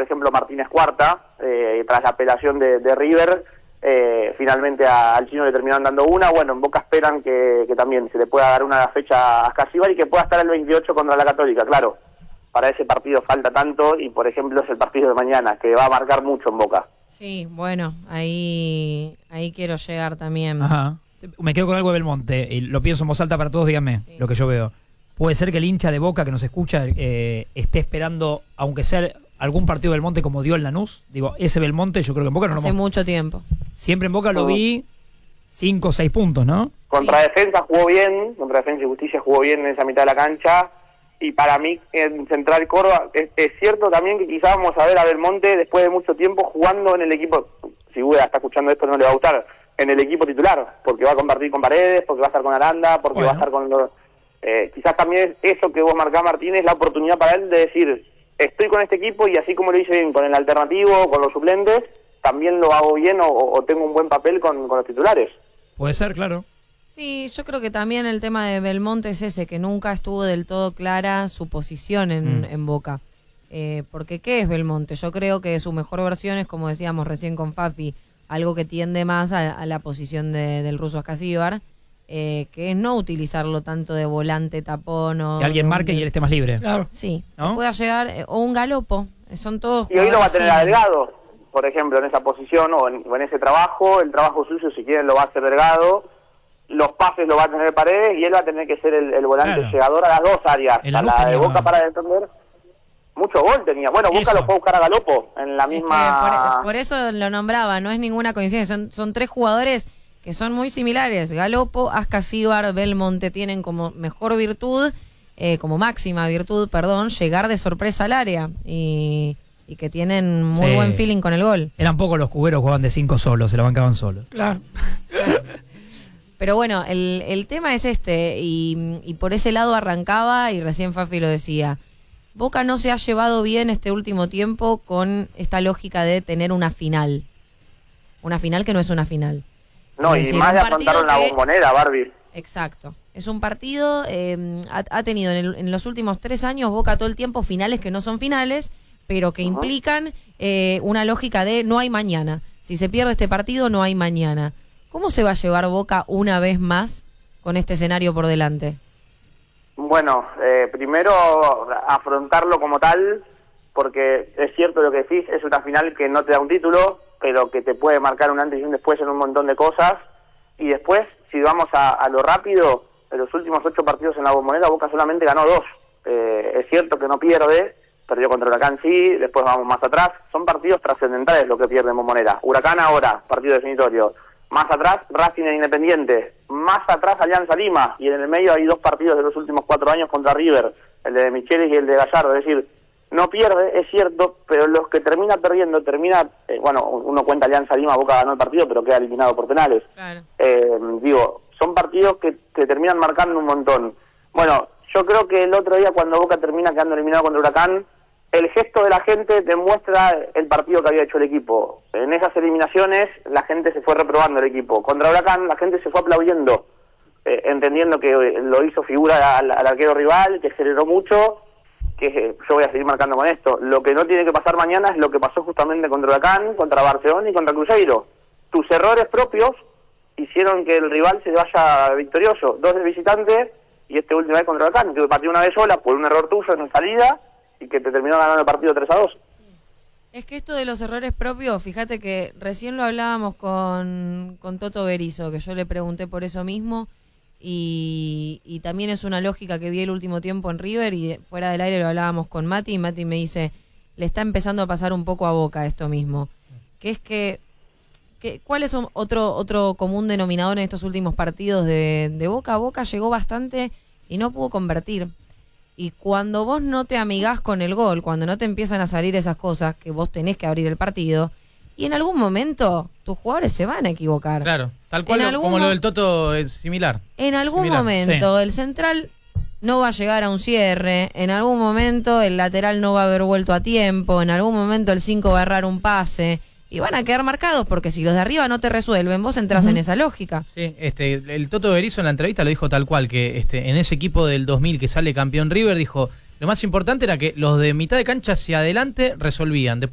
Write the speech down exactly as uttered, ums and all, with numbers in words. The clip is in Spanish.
ejemplo, Martínez Cuarta, eh, tras la apelación de, de River, eh, finalmente a, al chino le terminaron dando una. Bueno, en Boca esperan que, que también se le pueda dar una fecha a Ascasíbar y que pueda estar el veintiocho contra la Católica, claro. Para ese partido falta tanto y, por ejemplo, es el partido de mañana, que va a marcar mucho en Boca. Sí, bueno, ahí ahí quiero llegar también. Ajá. Me quedo con algo de Belmonte, y lo pienso en voz alta para todos, díganme sí. Lo que yo veo. Puede ser que el hincha de Boca que nos escucha eh, esté esperando, aunque sea algún partido de Belmonte como dio el Lanús. Digo, ese Belmonte yo creo que en Boca no lo Hace mucho tiempo. Siempre en Boca lo vi cinco o seis puntos, ¿no? Contra sí. Defensa jugó bien, contra Defensa y Justicia jugó bien en esa mitad de la cancha. Y para mí, en Central Córdoba, es, es cierto también que quizás vamos a ver a Belmonte después de mucho tiempo jugando en el equipo. Si Buda está escuchando esto no le va a gustar, en el equipo titular, porque va a compartir con Paredes, porque va a estar con Aranda, porque bueno. va a estar con los... Eh, quizás también eso que vos marcás, Martín, es la oportunidad para él de decir, estoy con este equipo y así como lo hice bien con el alternativo, con los suplentes, también lo hago bien o, o tengo un buen papel con, con los titulares. Puede ser, claro. Sí, yo creo que también el tema de Belmonte es ese, que nunca estuvo del todo clara su posición en, mm. en Boca. Eh, porque ¿qué es Belmonte? Yo creo que su mejor versión es, como decíamos recién con Fafi, algo que tiende más a, a la posición de, del ruso Ascasíbar, eh, que es no utilizarlo tanto de volante, tapón o... Que alguien de, marque de, y él esté más libre. Claro. Sí, ¿no? que pueda llegar, eh, o un galopo, son todos... Y hoy lo va a tener así. a Delgado, por ejemplo, en esa posición o en, o en ese trabajo, el trabajo suyo, si quieren, lo va a hacer Delgado, los pases lo va a tener Paredes y él va a tener que ser el, el volante claro. llegador a las dos áreas, el a la tenía... de Boca para defender. Mucho gol tenía. Bueno, Boca lo fue a buscar a Galopo en la misma... Es que por, por eso lo nombraba, no es ninguna coincidencia. Son, son tres jugadores que son muy similares. Galopo, Ascasíbar, Belmonte tienen como mejor virtud, eh, como máxima virtud, perdón, llegar de sorpresa al área y, y que tienen muy sí. buen feeling con el gol. Eran pocos los cuberos, jugaban de cinco solos, se la bancaban solos. Claro. Pero bueno, el, el tema es este y, y por ese lado arrancaba y recién Fafi lo decía. Boca no se ha llevado bien este último tiempo con esta lógica de tener una final. Una final que no es una final. No, es y decir, más de afrontaron la Bombonera, Barbie. Exacto. Es un partido, eh, ha, ha tenido en, el, en los últimos tres años Boca todo el tiempo finales que no son finales, pero que uh-huh. implican eh, una lógica de no hay mañana. Si se pierde este partido, no hay mañana. ¿Cómo se va a llevar Boca una vez más con este escenario por delante? Bueno, eh, primero afrontarlo como tal, porque es cierto lo que decís, es una final que no te da un título, pero que te puede marcar un antes y un después en un montón de cosas. Y después, si vamos a, a lo rápido, en los últimos ocho partidos en la Bombonera, Boca solamente ganó dos. Eh, es cierto que no pierde, perdió contra Huracán sí, después vamos más atrás. Son partidos trascendentales lo que pierde en Bombonera. Huracán ahora, partido definitorio. Más atrás, Racing e Independiente. Más atrás, Alianza Lima. Y en el medio hay dos partidos de los últimos cuatro años contra River. El de Michelis y el de Gallardo. Es decir, no pierde, es cierto, pero los que termina perdiendo, termina... Eh, bueno, uno cuenta Alianza Lima, Boca ganó el partido, pero queda eliminado por penales. Claro. Eh, digo, son partidos que, que terminan marcando un montón. Bueno, yo creo que el otro día cuando Boca termina quedando eliminado contra Huracán, el gesto de la gente demuestra el partido que había hecho el equipo. En esas eliminaciones la gente se fue reprobando el equipo. Contra Huracán la gente se fue aplaudiendo, eh, entendiendo que lo hizo figura al, al arquero rival, que aceleró mucho, que eh, yo voy a seguir marcando con esto. Lo que no tiene que pasar mañana es lo que pasó justamente contra Huracán, contra Barcelona y contra Cruzeiro. Tus errores propios hicieron que el rival se vaya victorioso. Dos de visitante y este última vez contra Huracán, que partió una vez sola por un error tuyo en salida, y que te terminó ganando el partido tres a dos. Es que esto de los errores propios, fíjate que recién lo hablábamos con, con Toto Berizzo, que yo le pregunté por eso mismo, y, y también es una lógica que vi el último tiempo en River, y fuera del aire lo hablábamos con Mati, y Mati me dice, le está empezando a pasar un poco a Boca esto mismo, que es que, que ¿cuál es un, otro, otro común denominador en estos últimos partidos de, de Boca? Boca llegó bastante y no pudo convertir. Y cuando vos no te amigás con el gol, cuando no te empiezan a salir esas cosas, que vos tenés que abrir el partido, y en algún momento tus jugadores se van a equivocar. Claro, tal cual lo, como lo del Toto es similar. En algún similar, momento sí. El central no va a llegar a un cierre, en algún momento el lateral no va a haber vuelto a tiempo, en algún momento el cinco va a errar un pase... Y van a quedar marcados porque si los de arriba no te resuelven, vos entras uh-huh. en esa lógica. Sí, este, el Toto Berizzo en la entrevista lo dijo tal cual, que este, en ese equipo del dos mil que sale campeón River, dijo, lo más importante era que los de mitad de cancha hacia adelante resolvían.